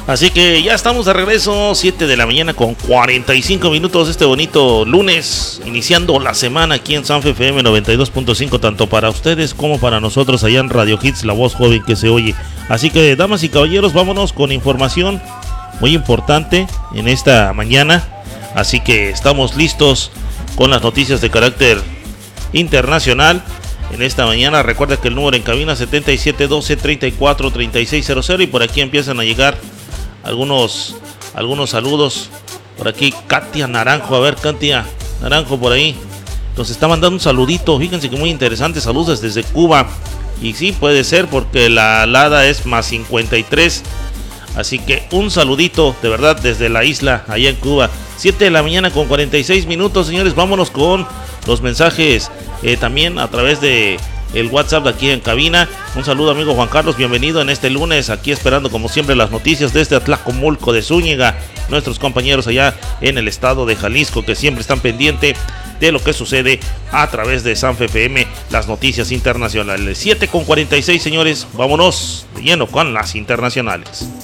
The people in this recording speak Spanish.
Así que ya estamos de regreso, 7 de la mañana con 45 minutos este bonito lunes, iniciando la semana aquí en Sanfe FM 92.5, tanto para ustedes como para nosotros allá en Radio Hits, la voz joven que se oye. Así que, damas y caballeros, vámonos con información muy importante en esta mañana. Así que estamos listos con las noticias de carácter internacional. En esta mañana, recuerda que el número en cabina 7712-343600, y por aquí empiezan a llegar algunos saludos. Por aquí Katia Naranjo, a ver, Katia Naranjo por ahí nos está mandando un saludito, fíjense que muy interesante, saludos desde Cuba. Y sí, puede ser porque la alada es más 53, así que un saludito de verdad desde la isla allá en Cuba. 7 de la mañana con 46 minutos, señores, vámonos con los mensajes también a través de el WhatsApp de aquí en cabina. Un saludo, amigo Juan Carlos, bienvenido en este lunes, aquí esperando como siempre las noticias desde Atlacomulco de Zúñiga, nuestros compañeros allá en el estado de Jalisco que siempre están pendientes de lo que sucede a través de Sanfe FM, las noticias internacionales. 7 con 46, señores, vámonos de lleno con las internacionales.